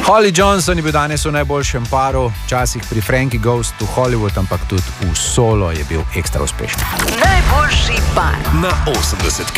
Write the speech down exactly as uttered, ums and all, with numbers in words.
Holly Johnson je bil danes v najboljšem paru, včasih pri Frankie Goes to Hollywood, ampak tudi v solo je bil ekstra uspešen. Najboljši par na osemdeset.